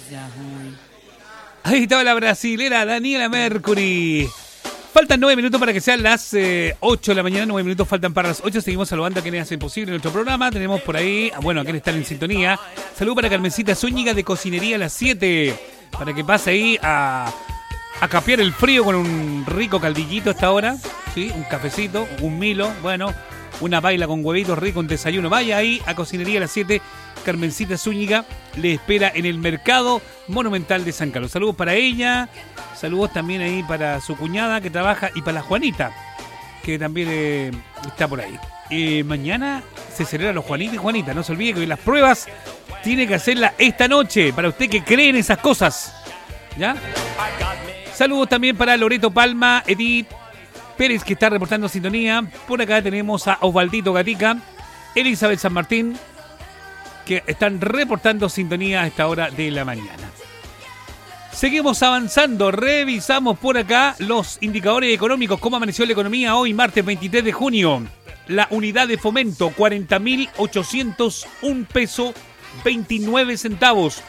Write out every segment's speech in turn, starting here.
Ahí estaba la brasilera Daniela Mercury. Faltan 9 minutos para que sean las 8 de la mañana. 9 minutos faltan para las 8. Seguimos saludando a quienes hacen posible nuestro programa. Tenemos por ahí, bueno, a quienes están en sintonía. Saludos para Carmencita Zúñiga de Cocinería a las 7. Para que pase ahí a capear el frío con un rico caldillito a esta hora. ¿Sí? Un cafecito, un Milo, bueno, una paila con huevitos rico, un desayuno. Vaya ahí a Cocinería a las 7. Carmencita Zúñiga le espera en el Mercado Monumental de San Carlos. Saludos para ella, saludos también ahí para su cuñada que trabaja y para la Juanita, que también está por ahí. Mañana se celebran los Juanita y Juanita. No se olvide que hoy las pruebas tiene que hacerlas esta noche, para usted que cree en esas cosas. ¿Ya? Saludos también para Loreto Palma, Edith Pérez, que está reportando sintonía. Por acá tenemos a Osvaldito Gatica, Elizabeth San Martín, que están reportando sintonía a esta hora de la mañana. Seguimos avanzando, revisamos por acá los indicadores económicos, cómo amaneció la economía hoy, martes 23 de junio. La unidad de fomento, 40.801 pesos 29 centavos.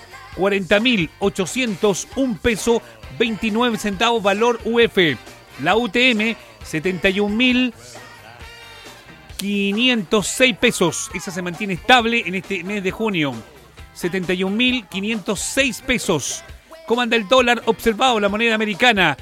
40.801 pesos 29 centavos, valor UF. La UTM, 71.506 pesos. Esa se mantiene estable en este mes de junio. 71.506 pesos. ¿Cómo anda el dólar observado? La moneda americana,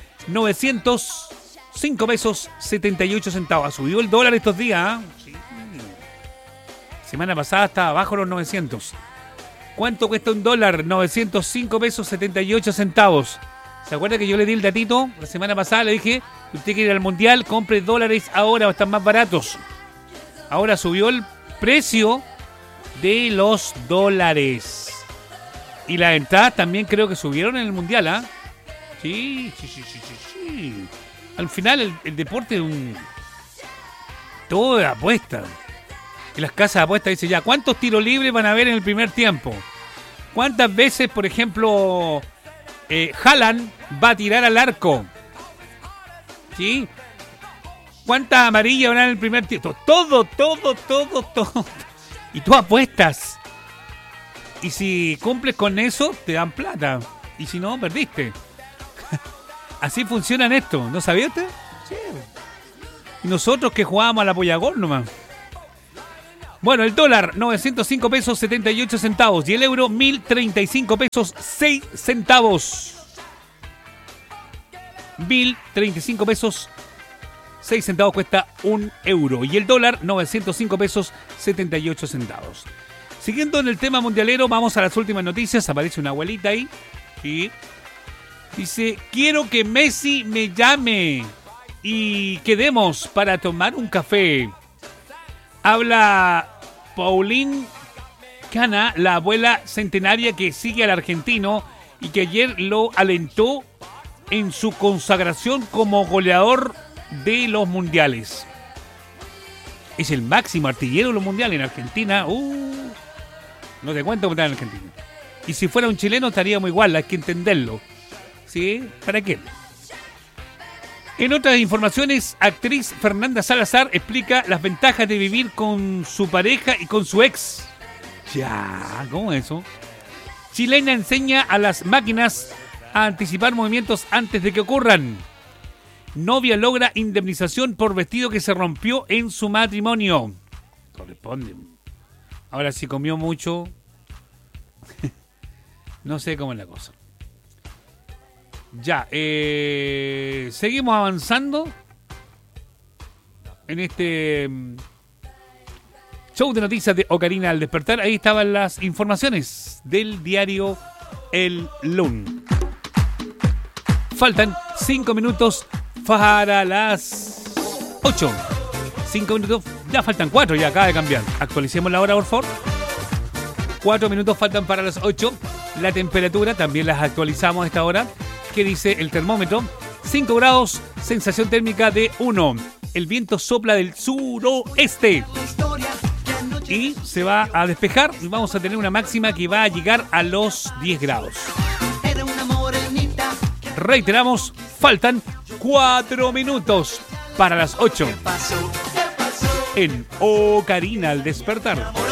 905 pesos 78 centavos. Ha subido el dólar estos días, ¿eh? Sí. Semana pasada estaba bajo los 900. ¿Cuánto cuesta un dólar? 905 pesos 78 centavos. ¿Se acuerda que yo le di el datito? La semana pasada le dije, usted quiere ir al mundial, compre dólares ahora o están más baratos. Ahora subió el precio de los dólares. Y las entradas también creo que subieron en el mundial, ¿ah? Sí. Al final el deporte es todo de apuesta. Y las casas de apuestas dicen ya, ¿cuántos tiros libres van a haber en el primer tiempo? ¿Cuántas veces, por ejemplo, Haaland va a tirar al arco? ¿Sí? ¿Cuántas amarillas van a haber en el primer tiempo? Todo. Y tú apuestas. Y si cumples con eso, te dan plata. Y si no, perdiste. Así funciona esto. ¿No sabía usted? Sí. Y nosotros que jugábamos a la Pollagol nomás. Bueno, el dólar, 905 pesos 78 centavos. Y el euro, 1.035 pesos 6 centavos. 1.035 pesos 6 centavos cuesta un euro. Y el dólar, 905 pesos 78 centavos. Siguiendo en el tema mundialero, vamos a las últimas noticias. Aparece una abuelita ahí. Y dice, quiero que Messi me llame y quedemos para tomar un café. Habla Pauline Cana, la abuela centenaria que sigue al argentino y que ayer lo alentó en su consagración como goleador de los mundiales. Es el máximo artillero de los mundiales en Argentina. No te cuento cómo está en Argentina. Y si fuera un chileno estaríamos igual, hay que entenderlo. ¿Sí? ¿Para qué? En otras informaciones, actriz Fernanda Salazar explica las ventajas de vivir con su pareja y con su ex. Ya, ¿cómo es eso? Chilena enseña a las máquinas a anticipar movimientos antes de que ocurran. Novia logra indemnización por vestido que se rompió en su matrimonio. Corresponde. Ahora, si comió mucho, no sé cómo es la cosa. Ya, seguimos avanzando en este show de noticias de Ocarina al despertar. Ahí estaban las informaciones del diario El Lun. Faltan 5 minutos para las 8. 5 minutos, ya faltan 4, ya acaba de cambiar. Actualicemos la hora, por favor. 4 minutos faltan para las 8. La temperatura también las actualizamos a esta hora. ¿Qué dice el termómetro? 5 grados, sensación térmica de 1. El viento sopla del suroeste. Y se va a despejar y vamos a tener una máxima que va a llegar a los 10 grados. Reiteramos, faltan 4 minutos para las 8. En Ocarina al despertar.